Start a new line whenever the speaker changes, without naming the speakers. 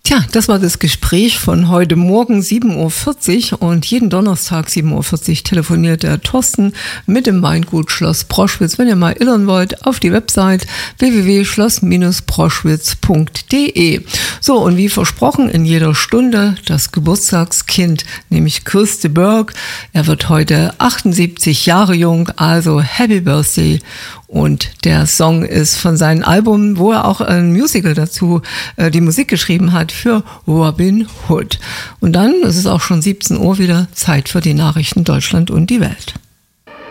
Tja, das war das Gespräch von heute Morgen 7.40 Uhr und jeden Donnerstag 7.40 Uhr telefoniert der Thorsten mit dem Weingut Schloss Proschwitz. Wenn ihr mal irren wollt, auf die Website www.schloss-proschwitz.de. So, und wie versprochen, in jeder Stunde das Geburtstagskind, nämlich Christe Berg. Er wird heute 78 Jahre jung, also Happy Birthday. Und der Song ist von seinem Album, wo er auch ein Musical dazu die Musik geschrieben hat, für Robin Hood. Und dann ist es auch schon 17 Uhr wieder Zeit für die Nachrichten Deutschland und die Welt.